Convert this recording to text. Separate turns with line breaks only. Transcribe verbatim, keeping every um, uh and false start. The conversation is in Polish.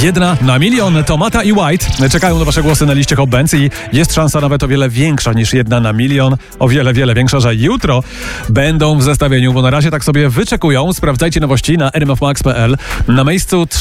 Jedna na milion to Mata i White. Czekają na wasze głosy na liście Hot Bands i jest szansa nawet o wiele większa niż jedna na milion. O wiele, wiele większa, że jutro będą w zestawieniu, bo na razie tak sobie wyczekują. Sprawdzajcie nowości na r m f max kropka p l. Na miejscu